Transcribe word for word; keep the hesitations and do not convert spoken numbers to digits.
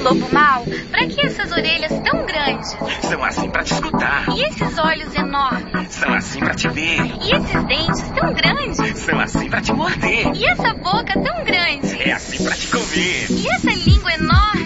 lobo mau, pra que essas orelhas tão grandes? São assim pra te escutar. E esses olhos enormes? São assim pra te ver. E esses dentes tão grandes? São assim pra te morder. E essa boca tão grande? É assim pra te comer. E essa língua